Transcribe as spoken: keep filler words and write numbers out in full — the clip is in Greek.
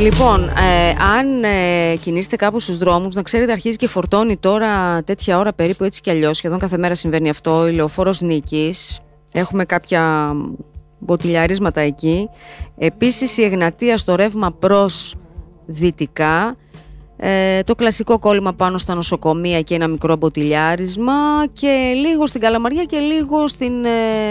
Λοιπόν, ε, αν ε, κινείστε κάπου στους δρόμους, να ξέρετε αρχίζει και φορτώνει τώρα τέτοια ώρα περίπου, έτσι κι αλλιώς, σχεδόν κάθε μέρα συμβαίνει αυτό, η Λεωφόρος Νίκης. Έχουμε κάποια μποτιλιαρίσματα εκεί. Επίσης η Εγνατία στο ρεύμα προς δυτικά. Ε, το κλασικό κόλλημα πάνω στα νοσοκομεία και ένα μικρό μποτιλιάρισμα. Και λίγο στην Καλαμαριά και λίγο στην... Ε,